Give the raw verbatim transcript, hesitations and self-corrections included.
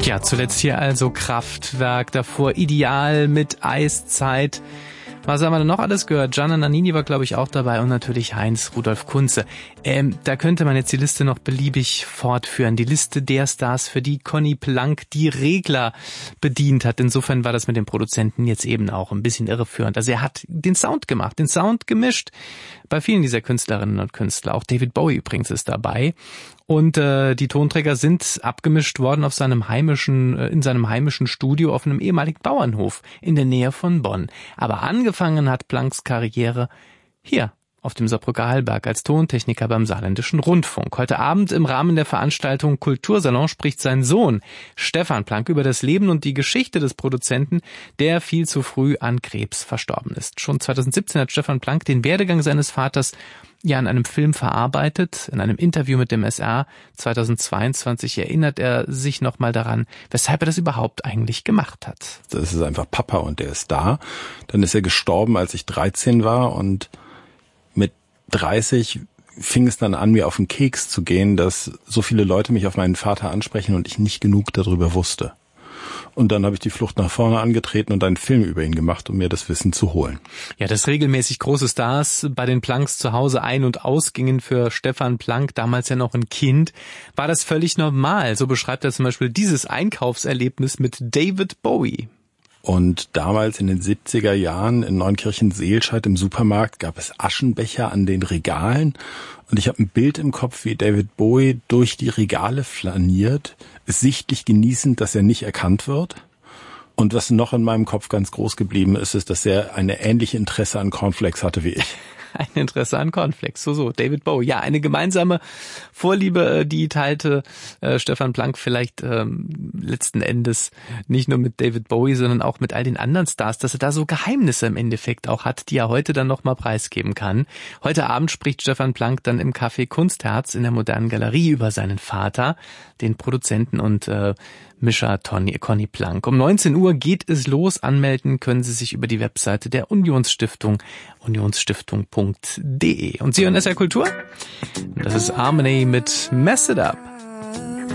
Ja, zuletzt hier also Kraftwerk, davor Ideal mit Eiszeit. Was haben wir denn noch alles gehört? Gianna Nannini war, glaube ich, auch dabei und natürlich Heinz Rudolf Kunze. Ähm, da könnte man jetzt die Liste noch beliebig fortführen. Die Liste der Stars, für die Conny Plank die Regler bedient hat. Insofern war das mit dem Produzenten jetzt eben auch ein bisschen irreführend. Also er hat den Sound gemacht, den Sound gemischt. Bei vielen dieser Künstlerinnen und Künstler. Auch David Bowie übrigens ist dabei. Und äh, die Tonträger sind abgemischt worden auf seinem heimischen, äh, in seinem heimischen Studio auf einem ehemaligen Bauernhof in der Nähe von Bonn. Aber angefangen hat Planks Karriere hier auf dem Saarbrücker Hallberg als Tontechniker beim Saarländischen Rundfunk. Heute Abend im Rahmen der Veranstaltung Kultursalon spricht sein Sohn Stefan Plank über das Leben und die Geschichte des Produzenten, der viel zu früh an Krebs verstorben ist. Schon zweitausendsiebzehn hat Stefan Plank den Werdegang seines Vaters ja in einem Film verarbeitet. In einem Interview mit dem S R zweitausendzweiundzwanzig erinnert er sich nochmal daran, weshalb er das überhaupt eigentlich gemacht hat. Das ist einfach Papa und der ist da. Dann ist er gestorben, als ich dreizehn war, und mit dreißig fing es dann an, mir auf den Keks zu gehen, dass so viele Leute mich auf meinen Vater ansprechen und ich nicht genug darüber wusste. Und dann habe ich die Flucht nach vorne angetreten und einen Film über ihn gemacht, um mir das Wissen zu holen. Ja, dass regelmäßig große Stars bei den Planks zu Hause ein- und ausgingen für Stefan Plank, damals ja noch ein Kind, war das völlig normal. So beschreibt er zum Beispiel dieses Einkaufserlebnis mit David Bowie. Und damals in den siebziger Jahren in Neunkirchen-Seelscheid im Supermarkt gab es Aschenbecher an den Regalen. Und ich habe ein Bild im Kopf, wie David Bowie durch die Regale flaniert, ist sichtlich genießend, dass er nicht erkannt wird. Und was noch in meinem Kopf ganz groß geblieben ist, ist, dass er eine ähnliche Interesse an Cornflakes hatte wie ich. Ein Interesse an Cornflakes, so, so, David Bowie. Ja, eine gemeinsame Vorliebe, die teilte äh, Stefan Plank vielleicht ähm, letzten Endes nicht nur mit David Bowie, sondern auch mit all den anderen Stars, dass er da so Geheimnisse im Endeffekt auch hat, die er heute dann nochmal preisgeben kann. Heute Abend spricht Stefan Plank dann im Café Kunstherz in der Modernen Galerie über seinen Vater, den Produzenten und äh, Mischer Tony, Conny Plank. Um neunzehn Uhr geht es los. Anmelden können Sie sich über die Webseite der Unionsstiftung, unionsstiftung punkt de. Und Sie hören S R Kultur? Das ist Harmony mit Mess It Up.